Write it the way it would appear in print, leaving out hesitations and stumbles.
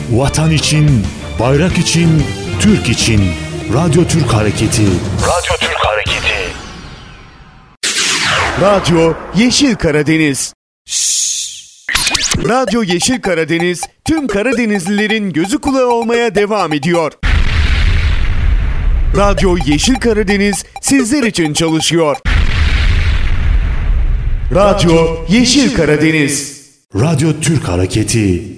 Vatan için, bayrak için, Türk için. Radyo Türk Hareketi. Radyo Türk Hareketi. Radyo Yeşil Karadeniz. Radyo Yeşil Karadeniz tüm Karadenizlilerin gözü kulağı olmaya devam ediyor. Radyo Yeşil Karadeniz sizler için çalışıyor. Radyo Yeşil Karadeniz. Radyo Türk Hareketi.